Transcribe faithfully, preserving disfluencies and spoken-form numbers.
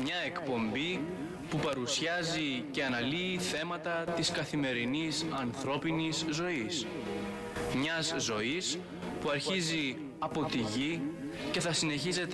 Μια εκπομπή που παρουσιάζει και αναλύει θέματα της καθημερινής ανθρώπινης ζωής. Μιας ζωής που αρχίζει από τη γη και θα συνεχίζεται